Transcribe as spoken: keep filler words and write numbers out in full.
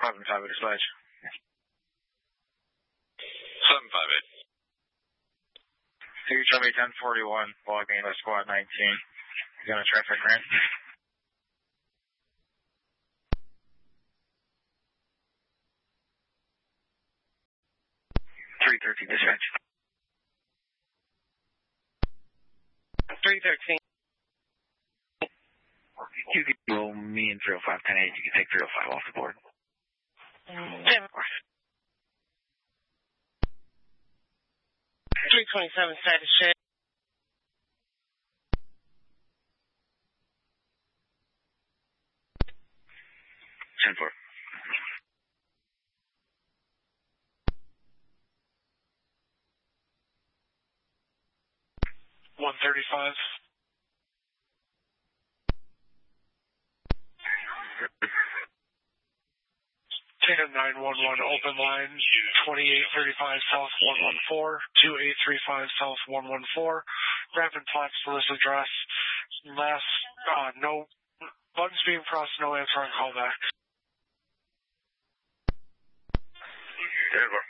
five and five dispatch. seven five eight. Two Chevy ten forty-one, logging into squad nineteen. You got a traffic grant? three thirteen dispatch. three thirteen. You can roll me in three oh five ten eight. You can take three oh five off the board. ten four. three twenty-seven status check. ten four. one thirty-five. Tandem nine one one open line, twenty-eight thirty-five South one one four, two eight three five South one one four, rapid plots for this address. Last, uh, no, buttons being pressed, no answer on callback. ten four.